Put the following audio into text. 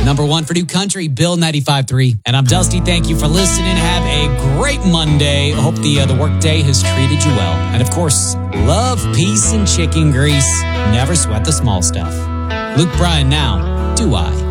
Number one for New Country, Bill 95.3. And I'm Dusty. Thank you for listening. Have a great Monday. I hope the work day has treated you well. And of course, love, peace, and chicken grease. Never sweat the small stuff. Luke Bryan now. Do I?